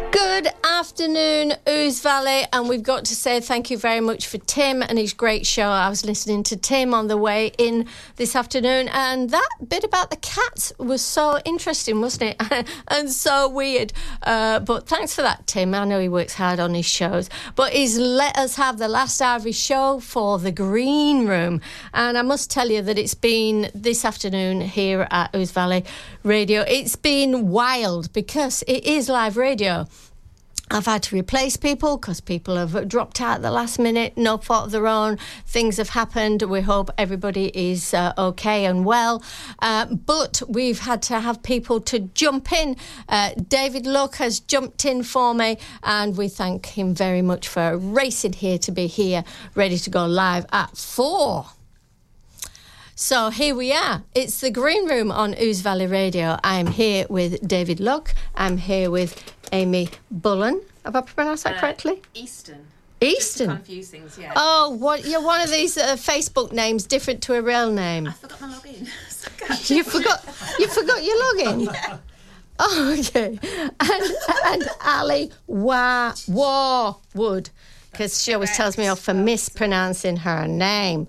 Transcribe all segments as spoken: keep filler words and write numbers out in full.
Good afternoon, Ouse Valley, and we've got to say thank you very much for Tim and his great show. I was listening to Tim on the way in this afternoon, and that bit about the cats was so interesting, wasn't it? And so weird. Uh, but thanks for that, Tim. I know he works hard on his shows, but he's let us have the last hour of his show for the Green Room. And I must tell you that it's been this afternoon here at Ouse Valley Radio. It's been wild because it is live radio. I've had to replace people because people have dropped out at the last minute, no fault of their own. Things have happened. We hope everybody is uh, okay and well. Uh, but we've had to have people to jump in. Uh, David Luck has jumped in for me, and we thank him very much for racing here to be here, ready to go live at four. So here we are. It's the Green Room on Ouse Valley Radio. I'm here with David Luck. I'm here with Amy Bullen. Have I pronounced that uh, correctly? Easton. Easton? Just to confuse things, yeah. Oh, what, you're one of these uh, Facebook names different to a real name. I forgot my login. you forgot You forgot your login? Yeah. Oh, okay. And, and Ali Wa Warwood, because she always tells me off for mispronouncing her name.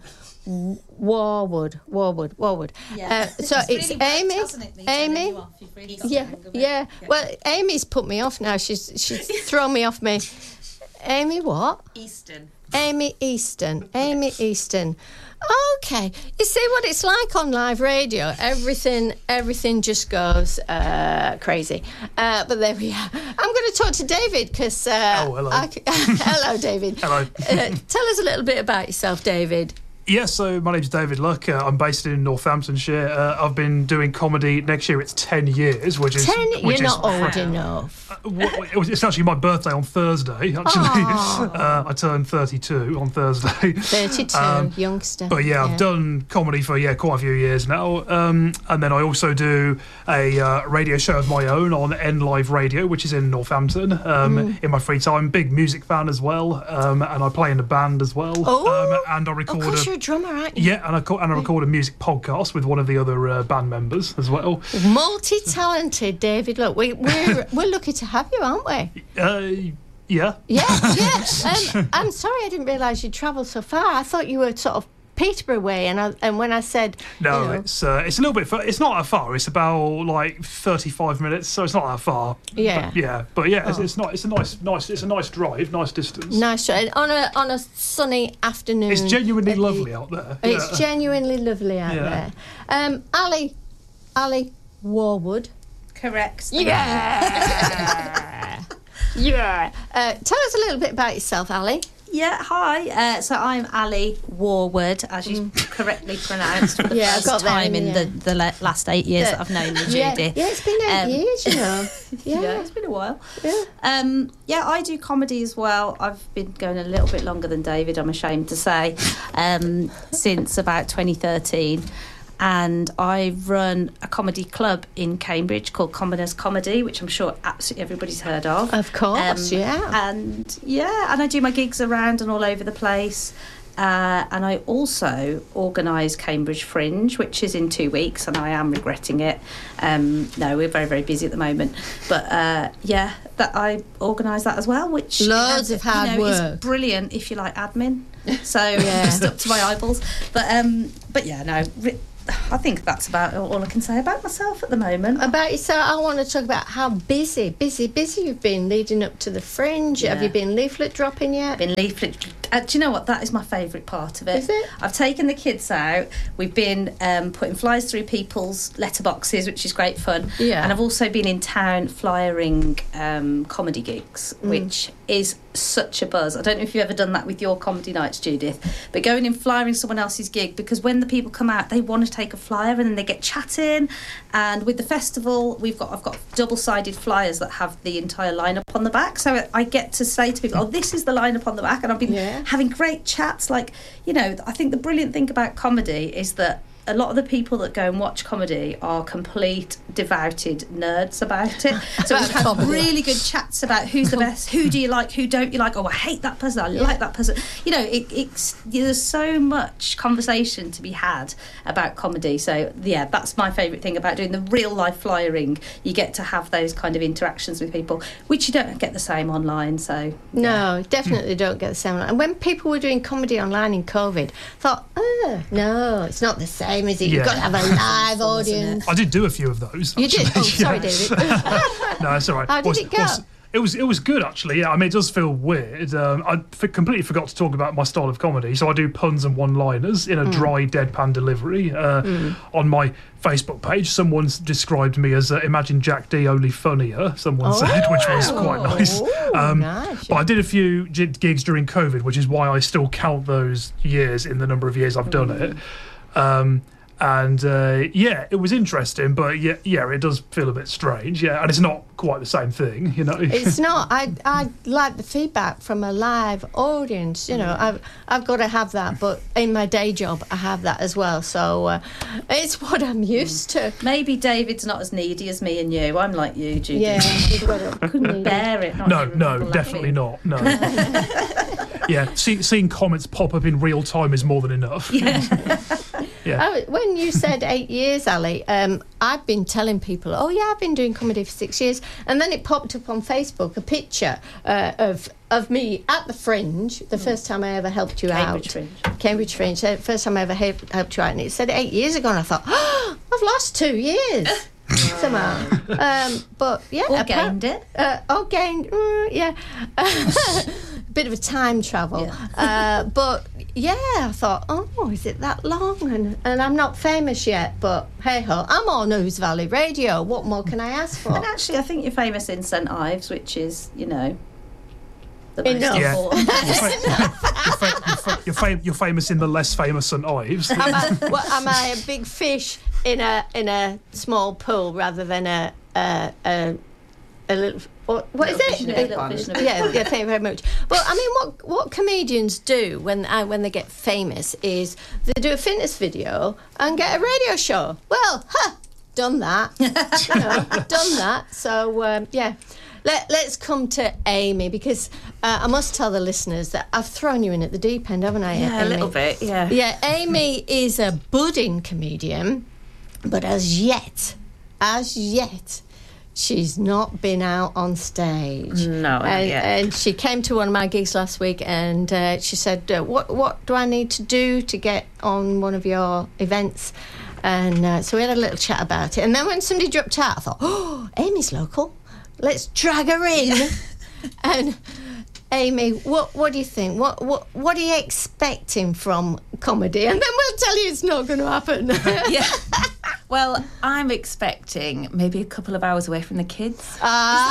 Warwood, Warwood, Warwood. Yeah. Uh, so it's, it's really Amy. worked, hasn't it, me Amy. Really yeah, yeah, yeah. Well, Amy's put me off now. She's she's thrown me off me. Amy, what? Easton. Amy Easton. Amy Easton. Okay. You see what it's like on live radio. Everything, everything just goes uh, crazy. Uh, but there we are. I'm going to talk to David because. Uh, oh, hello. I, hello, David. Hello. uh, tell us a little bit about yourself, David. Yeah, so my name's David Luck. Uh, I'm based in Northamptonshire. Uh, I've been doing comedy. Next year it's ten years, which is... ten? Which You're is, not old enough. Uh, w- it's actually my birthday on Thursday, actually. uh, I turned thirty-two on Thursday. thirty-two, um, youngster. But yeah, yeah, I've done comedy for, yeah, quite a few years now. Um, and then I also do a uh, radio show of my own on N Live Radio, which is in Northampton, um, mm. in my free time. Big music fan as well. Um, and I play in a band as well. Oh, um, and I record... Of course, a, you're a drummer, aren't you? Yeah, and I, co- and I record a music podcast with one of the other uh, band members as well. Multi-talented, David. Look, we, we're we're lucky to have you, aren't we? Uh, yeah. Yeah, yeah. Um, I'm sorry, I didn't realise you'd travelled so far. I thought you were sort of Peterborough way, and I, and when I said no, you know, it's uh, it's a little bit. Far, it's not that far. It's about like thirty-five minutes, so it's not that far. Yeah, but, yeah, but yeah, oh. it's, it's not. It's a nice, nice. It's a nice drive, nice distance. Nice drive on a on a sunny afternoon. It's genuinely the, lovely out there. It's yeah. genuinely lovely out yeah. there. Um, Ali, Ali Warwood. Correct. Yeah. yeah. Uh, tell us a little bit about yourself, Ali. Yeah, hi. Uh, so I'm Ali Warwood, as you mm. correctly pronounced for the yeah, first got time them, in yeah. the, the last eight years the, that I've known you, yeah, Judy. Yeah, it's been eight um, years, you know. Yeah. yeah, it's been a while. Yeah. Um, yeah, I do comedy as well. I've been going a little bit longer than David, I'm ashamed to say, um, since about twenty thirteen. And I run a comedy club in Cambridge called Commoners Comedy, which I'm sure absolutely everybody's heard of. Of course, um, yeah. And yeah, and I do my gigs around and all over the place. Uh, and I also organise Cambridge Fringe, which is in two weeks, and I am regretting it. Um, no, we're very, very busy at the moment. But uh, yeah, that I organise that as well, which loads uh, of hard you know, work. is brilliant if you like admin. So yeah. just up to my eyeballs. But um, but yeah, no. Ri- I think that's about all I can say about myself at the moment. About yourself, I want to talk about how busy, busy, busy you've been leading up to the Fringe. Yeah. Have you been leaflet dropping yet? Been leaflet. Uh, do you know what? That is my favourite part of it. Is it? I've taken the kids out. We've been um, putting flyers through people's letterboxes, which is great fun. Yeah. And I've also been in town flyering um, comedy gigs, mm. which is such a buzz. I don't know if you've ever done that with your comedy nights, Judith, but going in flyering someone else's gig, because when the people come out, they want to take a flyer and then they get chatting. And with the festival, we've got I've got double-sided flyers that have the entire lineup on the back, so I get to say to people, "Oh, this is the lineup on the back," and I've been yeah. having great chats. Like, you know, I think the brilliant thing about comedy is that a lot of the people that go and watch comedy are complete devoted nerds about it. So we've had comedy. really good chats about who's the best, who do you like, who don't you like. Oh, I hate that person, I Yeah. like that person. You know, it, it's there's so much conversation to be had about comedy. So yeah, that's my favourite thing about doing the real life flyering. You get to have those kind of interactions with people, which you don't get the same online. So No, definitely don't get the same. And when people were doing comedy online in COVID, thought, oh, no, it's not the same, is it? You've Yeah. got to have a live Awful, isn't it? audience. I did do a few of those. You did? actually. Oh, sorry, Yeah. David. No, it's all right. How did Was- it go? was- It was it was good actually. Yeah, I mean it does feel weird. Um, I f- completely forgot to talk about my style of comedy. So I do puns and one-liners in a Hmm. dry deadpan delivery. Uh, On my Facebook page, someone's described me as uh, Imagine Jack D only funnier. Someone said, which was quite nice. Oh, Um, nice. But I did a few g- gigs during COVID, which is why I still count those years in the number of years I've done it. Um, and uh, yeah, it was interesting, but yeah, yeah, it does feel a bit strange. Yeah, and it's not quite the same thing, you know. It's not. I I like the feedback from a live audience. You know, I've I've got to have that, but in my day job, I have that as well. So uh, it's what I'm used to. maybe David's not as needy as me and you. I'm like you, Judy. Yeah, you've got to- Couldn't bear it. Not No, hearing no, people definitely laughing. not. No. Yeah, see, seeing comments pop up in real time is more than enough. Yeah. Oh, when you said eight years, Ali, um, I've been telling people, oh yeah, I've been doing comedy for six years, and then it popped up on Facebook a picture uh, of of me at the Fringe, the first time I ever helped you Cambridge out. Fringe. Cambridge Fringe. The first time I ever helped, helped you out, and it said eight years ago, and I thought, oh, I've lost two years somehow. Um, but yeah, Or appa- gained it. Uh, oh, gained, mm, yeah. Bit of a time travel. Yeah. Uh, but yeah, I thought, oh, is it that long? And, and I'm not famous yet, but hey ho, I'm on Ouse Valley Radio. What more can I ask for? And actually, I think you're famous in Saint Ives, which is, you know, the most Enough. Yeah. important. You're, fa- you're, fa- you're, fa- you're, fam- you're famous in the less famous Saint Ives. am, I, what, am I a big fish in a in a small pool rather than a a a, a little? What, what is Little it? fish in a big A- pond. fish in a yeah, yeah, thank you very much. But I mean, what what comedians do when uh, when they get famous is they do a fitness video and get a radio show. Well, huh, done that. you know, done that. So um, yeah. Let, let's come to Amy, because uh, I must tell the listeners that I've thrown you in at the deep end, haven't I? Yeah, a Amy? little bit, yeah. Yeah, Amy is a budding comedian, but as yet, as yet, she's not been out on stage. No, not and, yet. and she came to one of my gigs last week, and uh, she said, uh, "What what do I need to do to get on one of your events?" And uh, so we had a little chat about it. And then when somebody dropped out, I thought, "Oh, Amy's local. Let's drag her in." And Amy, what what do you think? What what what are you expecting from comedy? And then we'll tell you it's not going to happen. Yeah. Well, I'm expecting maybe a couple of hours away from the kids.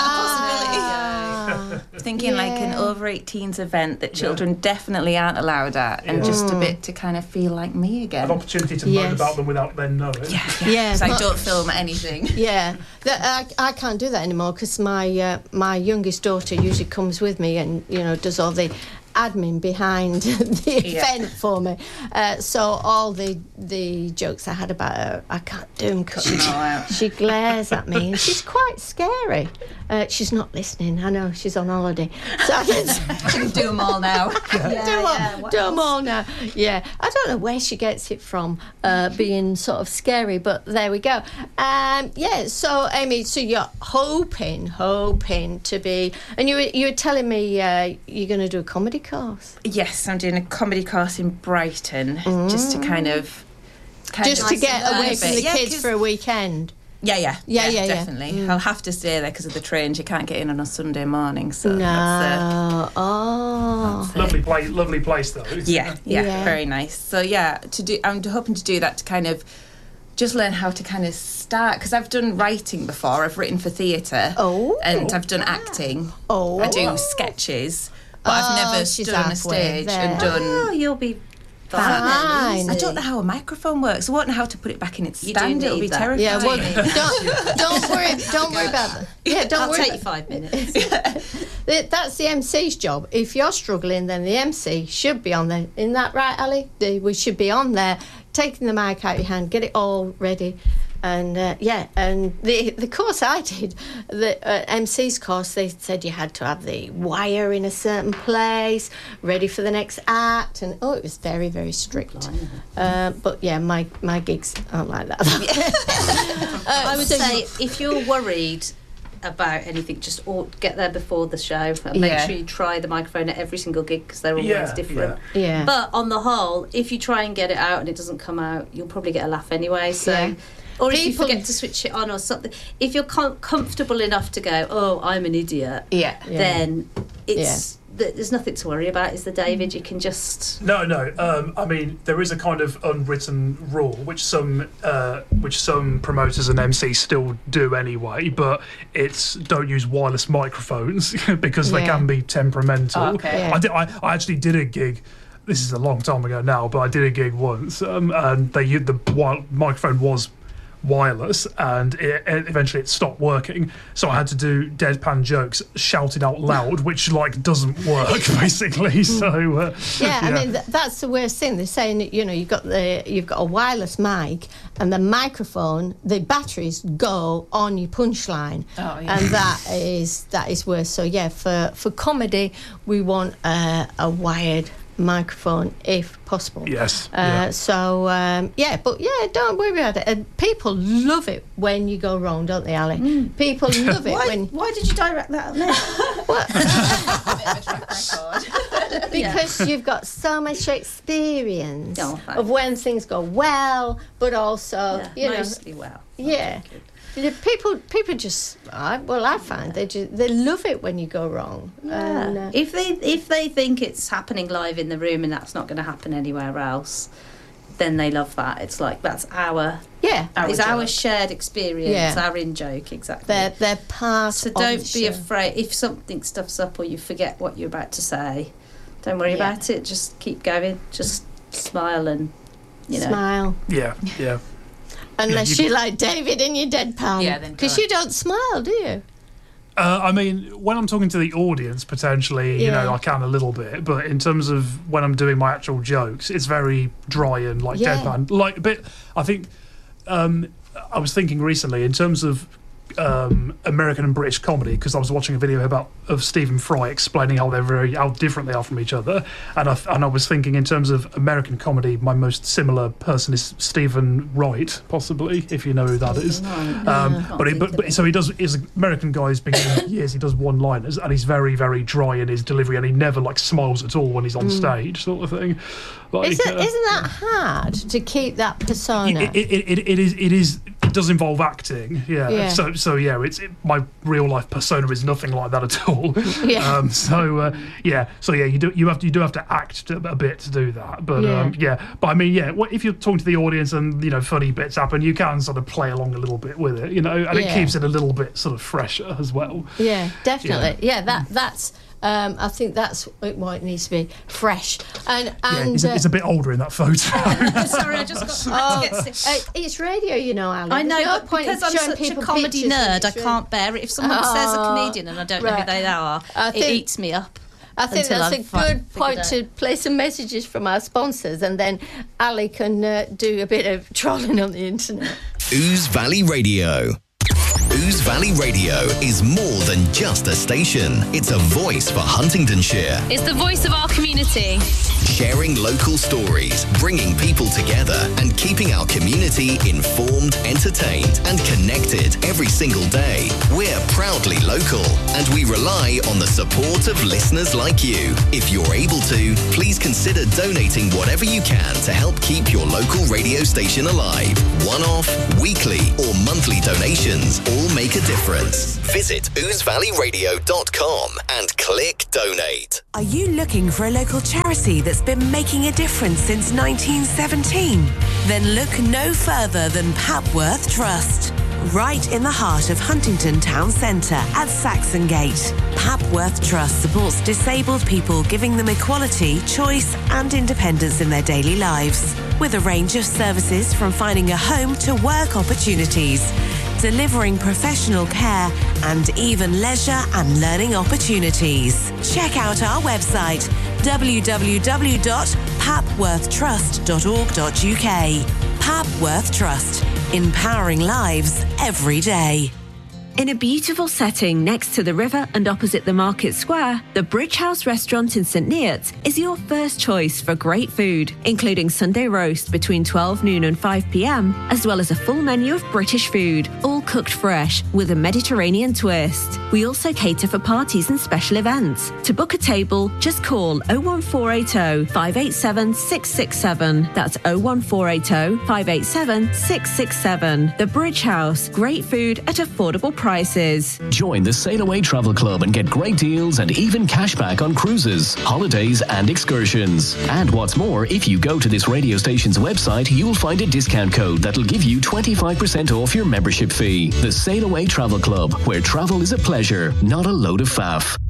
Ah, Thinking like an Yeah. over eighteens event that children definitely aren't allowed at, and Yeah. just a bit to kind of feel like me An again. opportunity to Yes. moan about them without them knowing. Yeah, Yeah, yeah. 'Cause I but- don't film anything. Yeah, that, I, I can't do that anymore because my uh, my youngest daughter usually comes with me and you know does all the admin behind the Yeah. event for me. Uh, so all the the jokes I had about her, I can't do them because she, them all out. she glares at me and she's quite scary. Uh, she's not listening. I know she's on holiday, so I can I can do them all now. do them all, do 'em all now. Yeah, I don't know where she gets it from, uh, being sort of scary, but there we go. Um, yeah, so Amy, so you're hoping, hoping to be, and you were you were telling me uh, you're going to do a comedy course, Yes, I'm doing a comedy course in Brighton, just to kind of, kind just of to nice get and away learn from a the bit. Yeah, kids 'cause- for a weekend. Yeah, yeah, Yeah, yeah, yeah. definitely. I'll have to stay there because of the trains. You can't get in on a Sunday morning, so No, that's oh, That's it. Lovely place, lovely place though. the yeah, yeah, Yeah. very nice. So yeah, to do, I'm hoping to do that to kind of just learn how to kind of start, because I've done writing before. I've written for theatre, Oh. and I've done acting. Oh. I do sketches, but Oh, I've never she's stood on a halfway stage there. and done. Oh, you'll be Fine. fine. I don't know how a microphone works. I won't know how to put it back in its You do stand. It'll need be that. terrifying. yeah. Well, don't don't worry, don't worry about that. Yeah, don't I'll worry. take about- you five minutes. Th- That's the M C's job. If you're struggling, then the M C should be on there. Isn't that right, Ali? The- We should be on there taking the mic out of your hand, get it all ready. And uh, yeah, and the the course I did, the uh, M C's course, they said you had to have the wire in a certain place, ready for the next act, and oh, it was very very strict. Uh, but yeah, my my gigs aren't like that. uh, I would so say you- if you're worried about anything, just all, get there before the show and make Yeah. sure you try the microphone at every single gig because they're always Yeah, different. yeah. Yeah. But on the whole, if you try and get it out and it doesn't come out, you'll probably get a laugh anyway. So. Yeah. Or if People- you forget to switch it on or something, if you're com- comfortable enough to go, oh, I'm an idiot, Yeah. Yeah. then it's th- there's nothing to worry about, is there, David? You can just No, no. Um, I mean, there is a kind of unwritten rule which some uh, which some promoters and M Cs still do anyway, but it's don't use wireless microphones because they Yeah. can be temperamental. Oh, okay. Yeah. I, did, I, I actually did a gig. This is a long time ago now, but I did a gig once, um, and they u- the wi- microphone was wireless, and it, it, eventually it stopped working. So I had to do deadpan jokes, shouted out loud, which like doesn't work basically. So uh, Yeah, I mean th- that's the worst thing. They're saying that, you know, you've got the you've got a wireless mic and the microphone, the batteries go on your punchline, Oh, yeah. and that is that is worse. So yeah, for for comedy, we want uh, a wired microphone if possible. yes, Uh, yeah. So um, yeah, but yeah, don't worry about it. And people love it when you go wrong, don't they, Ali? People love it why, when why did you direct that on me? because you've got so much experience Oh, thanks. of when things go well, but also Yeah, you know, mostly well. yeah. The People, people just. I, well, I find they just they love it when you go wrong. And, Yeah. uh, If they if they think it's happening live in the room and that's not going to happen anywhere else, then they love that. It's like that's our yeah, Our it's our joke. shared experience, Yeah. our in joke, exactly. they're they're part. So of don't the be show. afraid if something stuffs up or you forget what you're about to say. Don't worry Yeah. about it. Just keep going. Just smile and you know. Smile. yeah, yeah. Unless you- you like David and your deadpan. Yeah, then Because go. you don't smile, do you? Uh, I mean, when I'm talking to the audience, potentially, you know, Yeah. I can a little bit. But in terms of when I'm doing my actual jokes, it's very dry and like Yeah. deadpan. Like a bit. I think um, I was thinking recently in terms of um, American and British comedy, because I was watching a video about of Stephen Fry explaining how they're very how different they are from each other, and I and I was thinking in terms of American comedy, my most similar person is Stephen Wright, possibly, if you know who that is. Um, but, he, but but so he does. He's an American guy. He's been doing years. He does one-liners, and he's very very dry in his delivery, and he never like smiles at all when he's on stage, sort of thing. Like, Isn't, uh, isn't that hard to keep that persona? it, it, it, it is it is it does involve acting, yeah. Yeah. So so yeah, it's it, my real life persona is nothing like that at all. Yeah. Um, so uh, yeah, so yeah, you do you have to you do have to act a bit to do that. But Yeah. um, yeah, but I mean yeah, what, if you're talking to the audience and you know funny bits happen, you can sort of play along a little bit with it, you know, and Yeah. it keeps it a little bit sort of fresher as well. Yeah, definitely. Yeah, that that's. Um, I think that's why it needs to be fresh. And Yeah, and he's, a, uh, he's a bit older in that photo. Sorry, I just got oh, to get sick. uh, it's radio, you know, Ali. I know, There's no but point in because I'm showing such a people comedy pictures when nerd, I it's can't bear it. If someone Oh, says a comedian and I don't know right. who they are, I it think- eats me up. I think until that's I've a fi- good figured point out. to play some messages from our sponsors, and then Ali can uh, do a bit of trolling on the internet. Ooze Valley Radio. Ooze Valley Radio is more than just a station. It's a voice for Huntingdonshire. It's the voice of our community. Sharing local stories, bringing people together and keeping our community informed, entertained and connected every single day. We're proudly local and we rely on the support of listeners like you. If you're able to, please consider donating whatever you can to help keep your local radio station alive. One-off, weekly or monthly donations all make a difference. Visit ooze valley radio dot com and click donate. Are you looking for a local charity that's been making a difference since nineteen seventeen? Then look no further than Papworth Trust. Right in the heart of Huntington Town Centre at Saxon Gate, Papworth Trust supports disabled people, giving them equality, choice and independence in their daily lives. With a range of services from finding a home to work opportunities, delivering professional care and even leisure and learning opportunities. Check out our website w w w dot papworth trust dot org dot U K. Papworth Trust, empowering lives every day. In a beautiful setting next to the river and opposite the market square, the Bridge House restaurant in St Neots is your first choice for great food, including Sunday roast between twelve noon and five p m, as well as a full menu of British food, all cooked fresh with a Mediterranean twist. We also cater for parties and special events. To book a table, just call oh one four eight oh, five eight seven, six six seven. That's oh one four eight oh, five eight seven, six six seven. The Bridge House, great food at affordable prices. Prices. Join the Sail Away Travel Club and get great deals and even cashback on cruises, holidays and excursions. And what's more, if you go to this radio station's website, you'll find a discount code that'll give you twenty-five percent off your membership fee. The Sail Away Travel Club, where travel is a pleasure, not a load of faff.